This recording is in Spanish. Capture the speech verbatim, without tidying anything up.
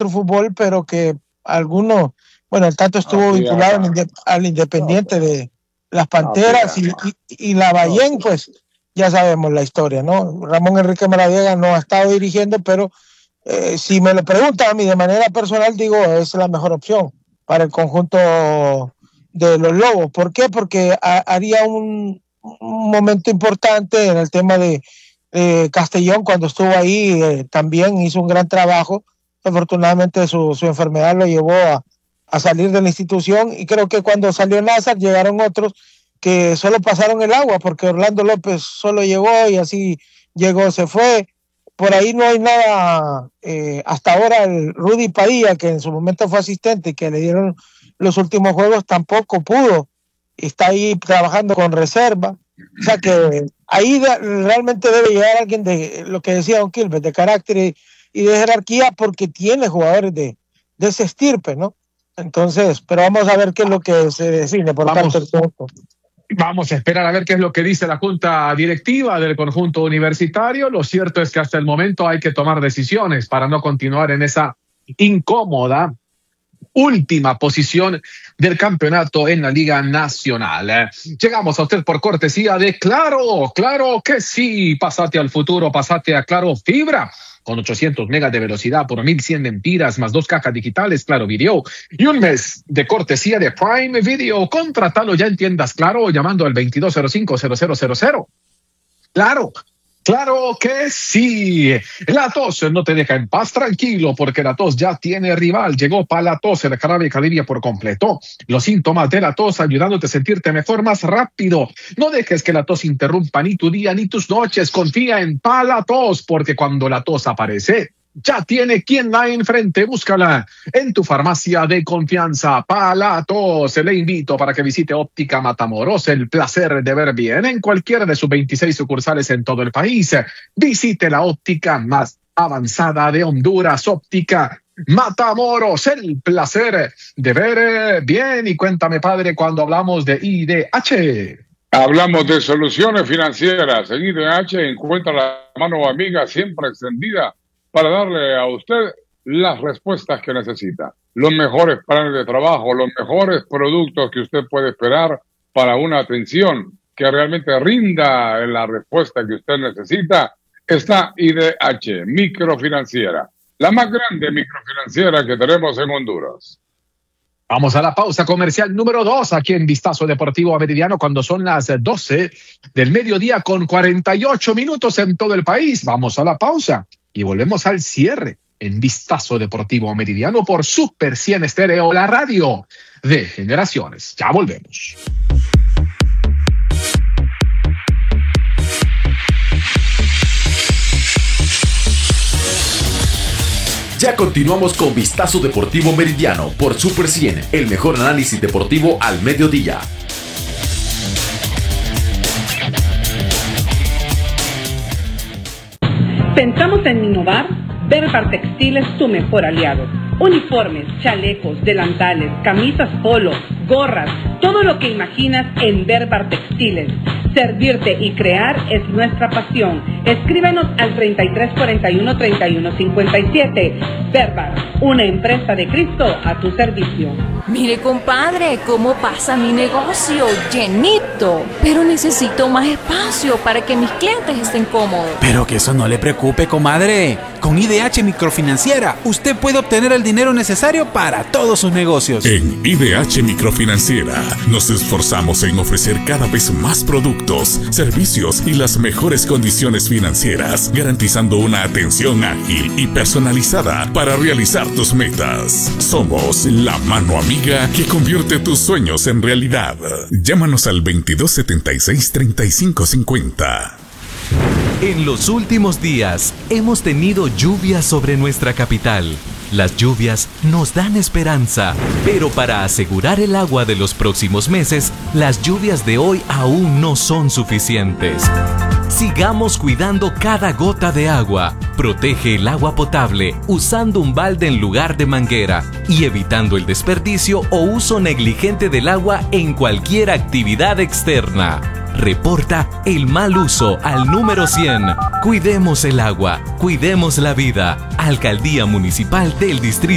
nuestro fútbol, pero que algunos, bueno, el Tato estuvo Así vinculado es. al, al Independiente de las Panteras y, y, y la Ballén, pues ya sabemos la historia, ¿no? Ramón Enrique Maradiaga no ha estado dirigiendo, pero eh, si me lo preguntan a mí de manera personal, digo, es la mejor opción para el conjunto de los Lobos. ¿Por qué? Porque a, haría un, un momento importante en el tema de eh, Castellón, cuando estuvo ahí, eh, también hizo un gran trabajo. Afortunadamente su, su enfermedad lo llevó a, a salir de la institución, y creo que cuando salió Nazar llegaron otros que solo pasaron el agua, porque Orlando López solo llegó y así llegó, se fue. Por ahí no hay nada, eh, hasta ahora el Rudy Padilla, que en su momento fue asistente y que le dieron los últimos juegos, tampoco pudo, está ahí trabajando con reserva. O sea que ahí de, realmente debe llegar alguien de, lo que decía Don Quilmes, de carácter y, y de jerarquía, porque tiene jugadores de, de ese estirpe, ¿no? Entonces, pero vamos a ver qué es lo que se define por Vamos. parte del conjunto. Vamos a esperar a ver qué es lo que dice la junta directiva del conjunto universitario. Lo cierto es que hasta el momento hay que tomar decisiones para no continuar en esa incómoda última posición del campeonato en la Liga Nacional. Llegamos a usted por cortesía de Claro, Claro que sí. Pásate al futuro, pásate a Claro Fibra. Con ochocientos megas de velocidad por mil cien lempiras, más dos cajas digitales, Claro Video, y un mes de cortesía de Prime Video. Contratalo ya en tiendas Claro, llamando al veintidós cero cinco cero cero cero cero. Claro, claro que sí. La tos no te deja en paz, tranquilo, porque la tos ya tiene rival. Llegó Palatos, el jarabe que alivia por completo los síntomas de la tos, ayudándote a sentirte mejor, más rápido. No dejes que la tos interrumpa ni tu día ni tus noches. Confía en Palatos, porque cuando la tos aparece, ya tiene quien la enfrente. Búscala en tu farmacia de confianza. Palatos. Le invito para que visite Óptica Matamoros, el placer de ver bien en cualquiera de sus veintiséis sucursales en todo el país. Visite la óptica más avanzada de Honduras, Óptica Matamoros, el placer de ver bien. Y cuéntame, padre, cuando hablamos de I D H. Hablamos de soluciones financieras. En I D H encuentra la mano amiga siempre extendida para darle a usted las respuestas que necesita. Los mejores planes de trabajo, los mejores productos que usted puede esperar para una atención que realmente rinda en la respuesta que usted necesita, está I D H, microfinanciera, la más grande microfinanciera que tenemos en Honduras. Vamos a la pausa comercial número dos aquí en Vistazo Deportivo Meridiano, cuando son las doce del mediodía con cuarenta y ocho minutos en todo el país. Vamos a la pausa y volvemos al cierre en Vistazo Deportivo Meridiano por Super cien Estéreo, la radio de generaciones. Ya volvemos. Ya continuamos con Vistazo Deportivo Meridiano por Super cien, el mejor análisis deportivo al mediodía. Pensamos en innovar. Berbar Textiles, tu mejor aliado. Uniformes, chalecos, delantales, camisas polo, gorras, todo lo que imaginas en Berbar Textiles. Servirte y crear es nuestra pasión. Escríbenos al treinta y tres cuarenta y uno treinta y uno cincuenta y siete. Berbar, una empresa de Cristo a tu servicio. Mire, compadre, cómo pasa mi negocio, llenito. Pero necesito más espacio para que mis clientes estén cómodos. Pero que eso no le preocupe, comadre. Con I D H Microfinanciera, usted puede obtener el dinero necesario para todos sus negocios. En I D H Microfinanciera nos esforzamos en ofrecer cada vez más productos, servicios y las mejores condiciones financieras, garantizando una atención ágil y personalizada para realizar tus metas. Somos la mano amiga que convierte tus sueños en realidad. Llámanos al veintidós setenta y seis treinta y cinco cincuenta. En los últimos días hemos tenido lluvias sobre nuestra capital. Las lluvias nos dan esperanza, pero para asegurar el agua de los próximos meses, las lluvias de hoy aún no son suficientes. Sigamos cuidando cada gota de agua. Protege el agua potable usando un balde en lugar de manguera y evitando el desperdicio o uso negligente del agua en cualquier actividad externa. Reporta el mal uso al número cien. Cuidemos el agua, cuidemos la vida. Alcaldía Municipal del Distrito